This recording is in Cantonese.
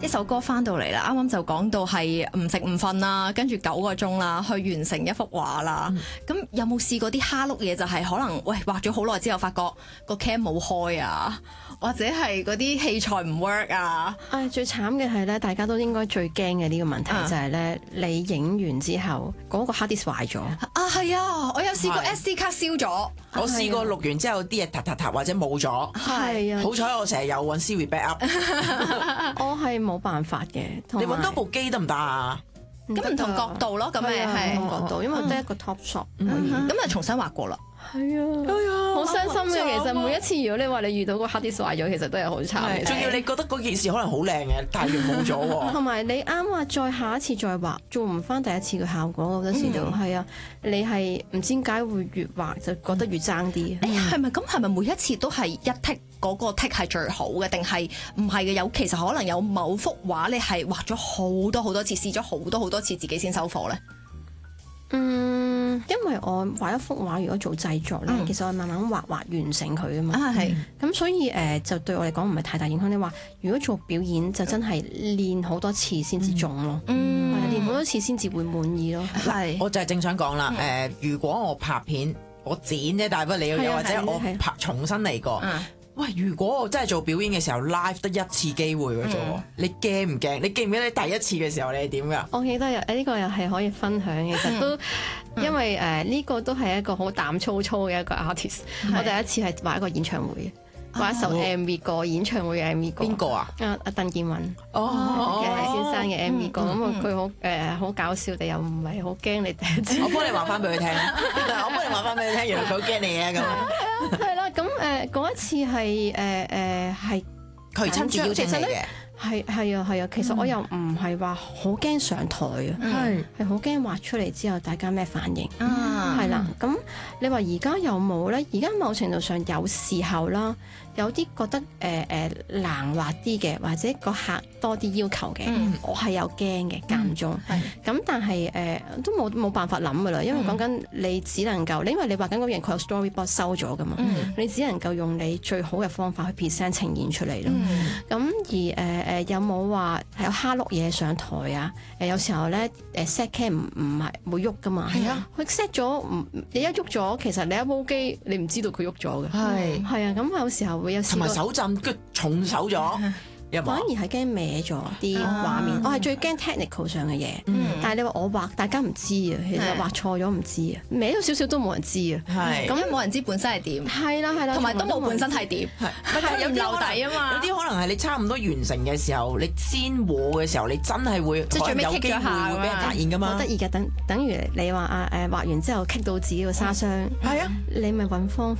呢首歌翻到嚟啦，啱啱就講到係唔食唔瞓啦，跟住9個鐘啦，去完成一幅畫啦。咁有冇試過啲蝦碌嘢？就係可能喂畫咗好耐之後，發覺個 cam 冇開啊，或者係嗰啲器材唔 work 啊。 最慘嘅係咧，大家都應該最驚嘅呢個問題就係咧，你影完之後嗰個 hard disk 壞咗。 係啊，我有試過 SD 卡燒咗。 我試過錄完之後啲嘢嗒或者冇咗。 係啊， 好彩我成日有揾 Siri backup。 我係冇辦法嘅。 你揾多部機得唔得啊？ 咁唔同角度咯，咁咪係唔同角度，因為得一個 top shot。 咁就重新畫過啦。 係啊，好傷心嘅。其實每一次如果你話你遇到個 hard disk 壞咗，其實都係好慘。 仲要你覺得嗰件事可能好靚嘅，但係冇咗喎。同埋你啱話再下一次再畫，做唔翻第一次嘅效果，好多時都係啊。你係唔知點解會越畫就覺得越爭啲。 係咪咁？係咪每一次都係一剔嗰個剔係最好嘅？定係唔係嘅？其實可能有某幅畫你係畫咗好多次，試咗好多次，自己先收貨咧。 因為我畫一幅畫，如果做製作咧，其實我慢慢畫完成佢啊嘛。 係。 咁所以就對我嚟講唔係太大影響。你話如果做表演就真係練好多次先至中咯。練好多次先至會滿意咯。 係。 我就係正想講啦。如果我拍片，我剪啫，大不了又或者我拍重新嚟過。喂，如果我真係做表演嘅時候 live 得一次機會嘅啫喎，你驚唔驚？你記唔記得你第一次嘅時候你係點㗎？ 我記得呢個又係可以分享嘅，其實都因為呢個都係一個好膽粗粗嘅一個 artist。我第一次係畫一個演唱會，畫一首 MV 歌，演唱會嘅 MV 歌。邊個啊？ 鄧健泓先生嘅 MV 歌。咁佢好搞笑地又唔係好驚你第一次。 我幫你話翻俾佢聽。我幫你話翻俾佢聽，原來佢好驚你啊咁。 係啦，咁嗰一次係佢親自邀請你嘅。 係啊，其實我又唔係話好驚上台啊，係好驚畫出嚟之後大家咩反應。係啦，咁你話而家有冇咧？而家某程度上有時候啦，有啲覺得難畫啲嘅，或者個客多啲要求嘅，我係有驚嘅間中。咁但係都冇辦法諗噶啦，因為講緊你只能夠，因為你畫緊嗰樣佢有 storyboard 收咗噶嘛，你只能夠用你最好嘅方法去 present 呈現出嚟咯。咁而有冇話係有蝦碌嘢上台啊？有時候咧set cam 唔係會喐噶嘛？係啊，佢 set 咗你一喐咗，其實你一部機你唔知道佢喐咗嘅。係啊，咁有時候會有同埋手震，跟重手咗。 反而係驚歪咗啲畫面，我係最驚 technical 上嘅嘢。但係你話我畫，大家唔知啊，其實畫錯咗唔知啊，歪咗少少都冇人知啊。 咁冇人知本身係點。係啦，同埋都冇本身係點。 有漏底啊嘛。有啲可能係你差唔多完成嘅時候，你先和嘅時候，你真係會即係最尾有機會會俾人發現㗎嘛。 好得意嘅，等於你話畫完之後棘到自己個紗箱。 係啊， 你咪揾方